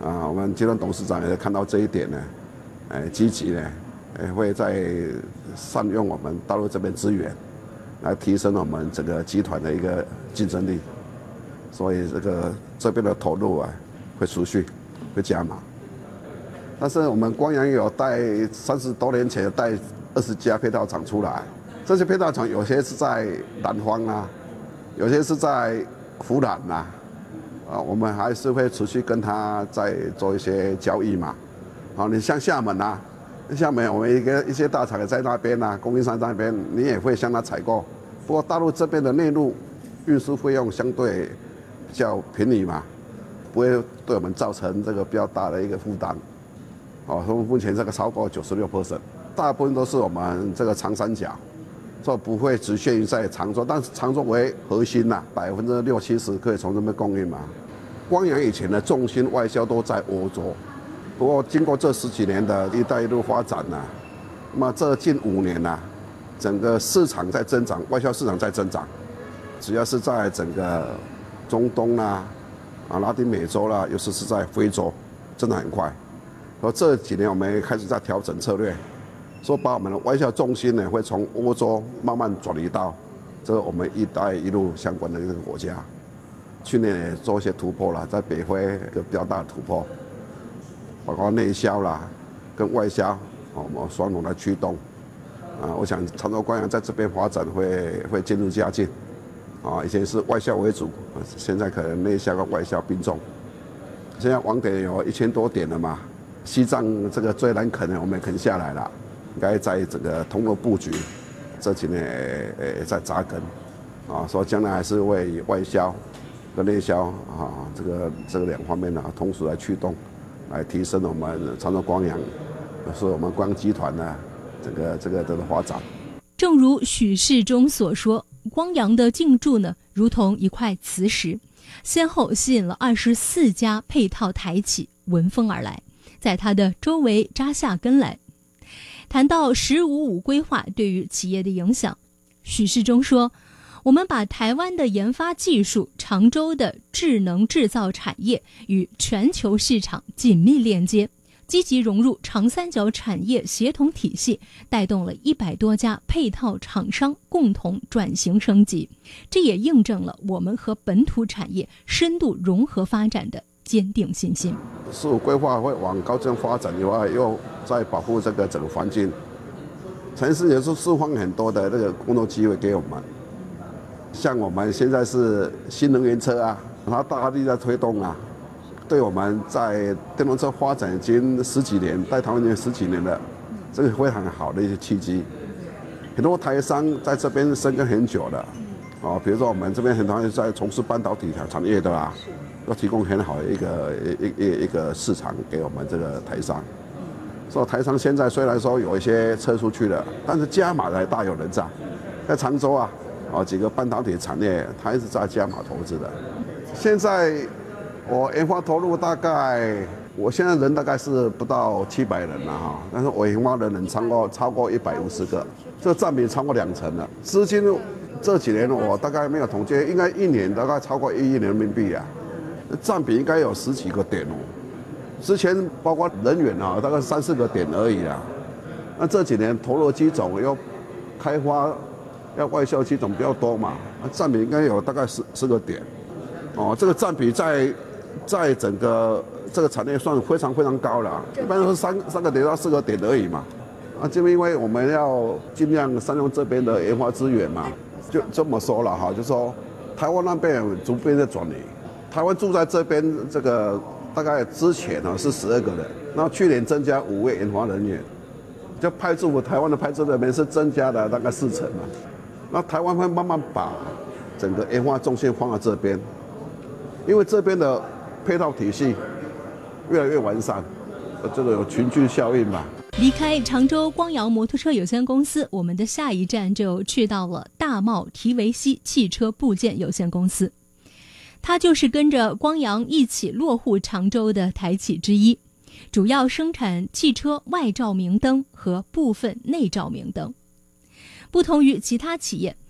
我们集团董事长也看到这一点呢，积极呢，会在善用我们大陆这边资源，来提升我们整个集团的一个竞争力。所以这边的投入会持续，会加码。但是我们光阳有带30多年前带20家配套厂出来，这些配套厂有些是在南方啊，有些是在湖南啊，我们还是会持续跟他在做一些交易嘛。你像厦门啊，厦门我们一些大厂也在那边啊，供应商在那边，你也会向他采购。不过大陆这边的内陆运输费用相对比较便宜嘛，不会对我们造成这个比较大的一个负担。目前这个超过96%，大部分都是我们这个长三角，这不会局限于在常州，但是常州为核心呐，60%-70%可以从这边供应嘛。光阳以前的重心外销都在欧洲，不过经过这10几年的一带一路发展呐，那么这近5年呐，整个市场在增长，外销市场在增长，只要是在整个中东啦、拉丁美洲啦，尤其是在非洲，增长很快。然后这几年我们也开始在调整策略，说把我们的外销重心呢会从欧洲慢慢转移到这个我们一带一路相关的一个国家。去年也做一些突破了，在北非一个比较大的突破，包括内销啦跟外销，我们双龙来驱动。我想常州光阳在这边发展会渐入佳境。以前是外销为主，现在可能内销跟外销并重。现在网点有1000多点了嘛。西藏这个最难啃的我们也啃下来了，应该在整个通路布局这几年也在扎根，所以将来还是为外销跟内销这个2方面同时来驱动，来提升我们常州光阳，是我们光阳集团的这个发展。 正如许世忠所说，光阳的进驻呢，如同一块磁石，先后吸引了24家配套台企闻风而来，在它的周围扎下根来。谈到“15+5”规划对于企业的影响，许世忠说，我们把台湾的研发技术、常州的智能制造产业与全球市场紧密链接，积极融入长三角产业协同体系，带动了100多家配套厂商共同转型升级。这也印证了我们和本土产业深度融合发展的坚定信心。 15规划会往高增发展以外，又在保护这个整个环境，城市也是释放很多的这个工作机会给我们。像我们现在是新能源车啊，它大力在推动啊，对我们在电动车发展已经10几年，在台湾已经10几年了，这个非常好的一些契机。很多台商在这边生根很久了，比如说我们这边很多人在从事半导体产业的啦，要提供很好的一个市场给我们这个台商。所以台商现在虽然说有一些撤出去了，但是加码的大有人在。在常州啊，几个半导体产业，它一直在加码投资的。现在我研发投入大概，我现在人大概是不到700人了哈，但是我研发的人超过150个，这占比超过20%了。资金这几年我大概没有统计，应该1年大概超过1亿人民币啊，占比应该有10几个点哦。之前包括人员啊，大概3、4个点而已啊。那这几年投入机种要开发，要外销机种比较多嘛，占比应该有大概10个点。这个占比在整个这个产业算非常非常高了，一般都是3个点到4个点而已嘛。就因为我们要尽量善用这边的研发资源嘛，就这么说了哈，就说台湾那边有逐渐在转移，台湾住在这边这个大概之前是12个人，那去年增加5位研发人员，就派驻台湾的派驻人员是增加了大概40%嘛。那台湾会慢慢把整个研发重心放在这边，因为这边的配套体系越来越完善，这个有群聚效应嘛。 离开常州光阳摩托车有限公司，我们的下一站就去到了大茂提维西汽车部件有限公司。它就是跟着光阳一起落户常州的台企之一，主要生产汽车外照明灯和部分内照明灯。不同于其他企业，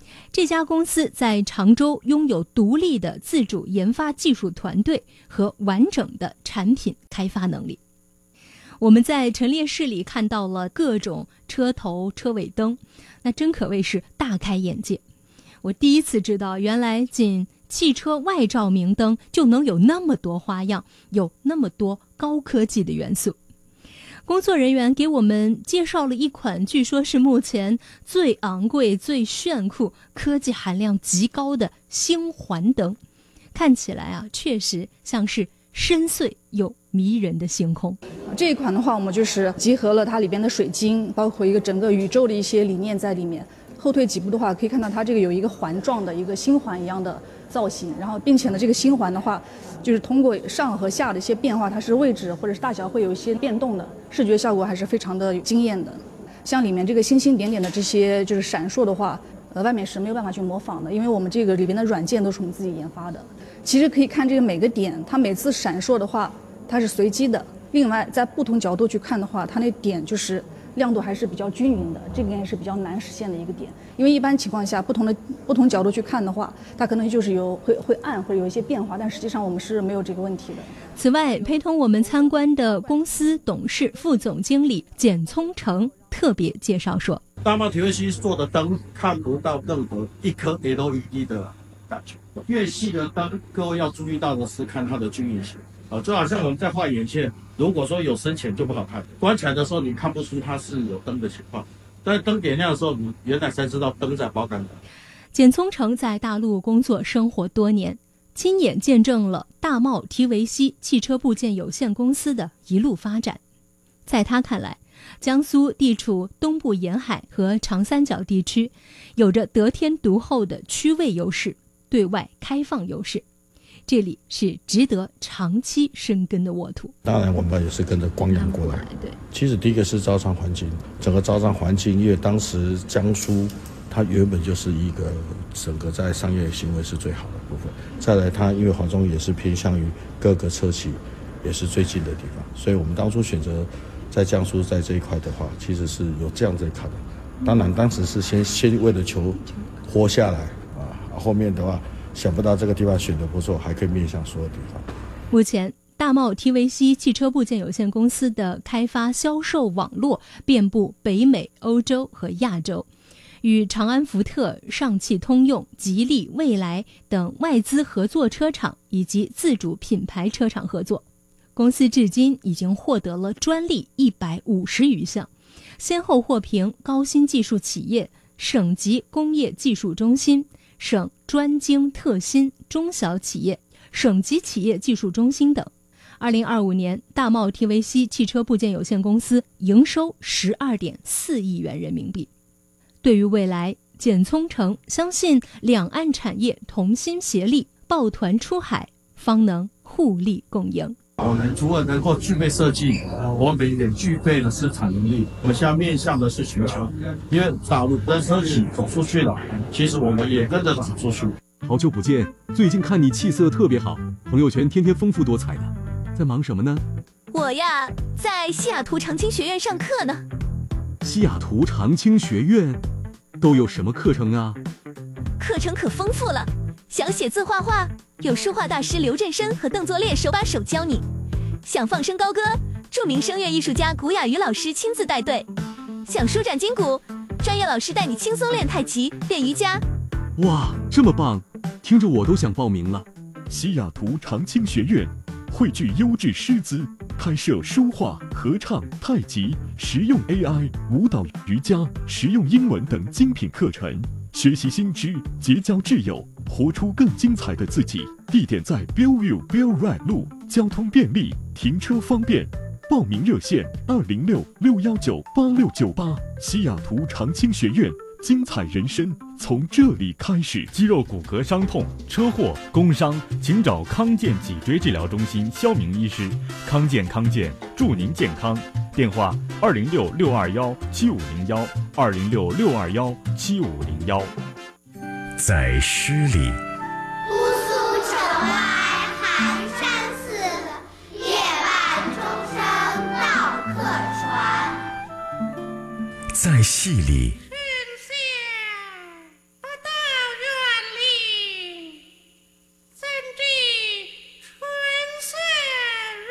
这家公司在常州拥有独立的自主研发技术团队和完整的产品开发能力。我们在陈列室里看到了各种车头、车尾灯，那真可谓是大开眼界。我第一次知道，原来仅汽车外照明灯就能有那么多花样，有那么多高科技的元素。工作人员给我们介绍了一款据说是目前最昂贵、最炫酷、科技含量极高的星环灯，看起来啊，确实像是深邃又迷人的星空。 这一款的话，我们就是集合了它里边的水晶，包括一个整个宇宙的一些理念在里面。后退几步的话，可以看到它这个有一个环状的一个星环一样的造型，然后并且呢，这个星环的话，就是通过上和下的一些变化，它是位置或者是大小会有一些变动的，视觉效果还是非常的惊艳的。像里面这个星星点点的这些就是闪烁的话，外面是没有办法去模仿的，因为我们这个里边的软件都是我们自己研发的。其实可以看这个每个点，它每次闪烁的话，它是随机的。另外，在不同角度去看的话，它那点就是亮度还是比较均匀的，这个也是比较难实现的一个点。因为一般情况下，不同角度去看的话，它可能就是会暗或者有一些变化，但实际上我们是没有这个问题的。 此外，陪同我们参观的公司董事副总经理简聪成特别介绍说， 大茂体会系做的灯看不到任何一颗 LED 的感觉，越细的灯，各位要注意到的是看它的均匀性。就好像我们在画眼线，如果说有深浅就不好看，关起来的时候你看不出它是有灯的情况，但是灯点亮的时候，你原来才知道灯在爆肝的。 简聪成在大陆工作生活多年，亲眼见证了大茂提维西汽车部件有限公司的一路发展。在他看来，江苏地处东部沿海和长三角地区，有着得天独厚的区位优势、对外开放优势，这里是值得长期生根的沃土。 当然我们也是跟着光阳过来。 对， 其实第一个是招商环境，整个招商环境，因为当时江苏它原本就是一个整个在商业行为是最好的部分，再来它因为华中也是偏向于各个车企也是最近的地方，所以我们当初选择在江苏在这一块的话，其实是有这样子看的。当然当时是先为了求活下来后面的话想不到这个地方选得不错，还可以面向所有地方。 目前大茂提维西汽车部件有限公司的开发销售网络遍布北美、欧洲和亚洲，与长安福特、上汽通用、吉利、蔚来等外资合作车厂以及自主品牌车厂合作。公司至今已经获得了专利150余项，先后获评高新技术企业、省级工业技术中心、省专精特新中小企业、省级企业技术中心等。2025年，大茂提维西汽车部件有限公司营收12.4亿元人民币。对于未来，简聪成相信两岸产业同心协力，抱团出海，方能互利共赢。 我们除了能够具备设计，我们也具备了生产能力。我们现在面向的是全球，因为大陆的车企走出去了，其实我们也跟着走出去。 好久不见，最近看你气色特别好，朋友圈天天丰富多彩的，在忙什么呢？ 我呀，在西雅图长青学院上课呢。 西雅图长青学院都有什么课程啊？ 课程可丰富了，想写字画画，有书画大师刘振生和邓作烈手把手教你；想放声高歌，著名声乐艺术家古雅瑜老师亲自带队；想舒展筋骨，专业老师带你轻松练太极、练瑜伽。 哇，这么棒，听着我都想报名了。 西雅图长青学院汇聚优质师资，开设书画、合唱、太极、实用 AI、舞蹈、瑜伽、实用英文等精品课程，学习新知，结交挚友，活出更精彩的自己。地点在 Bellevue Bell Ride 路，交通便利，停车方便。报名热线206-619-8698。西雅图长青学院，精彩人生从这里开始。 肌肉骨骼伤痛、车祸、工伤，请找康健脊椎治疗中心肖明医师。康健祝您健康。电话206-621-7501，206-621-7501。 在诗里， 姑苏城外寒山寺，夜半钟声到客船。 在戏里， 日